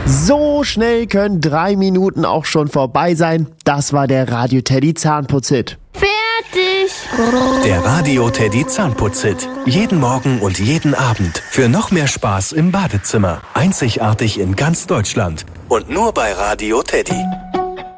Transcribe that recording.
So schnell können 3 Minuten auch schon vorbei sein. Das war der Radio Teddy Zahnputzhit. Fertig! Der Radio Teddy Zahnputzhit. Jeden Morgen und jeden Abend. Für noch mehr Spaß im Badezimmer. Einzigartig in ganz Deutschland. Und nur bei Radio Teddy.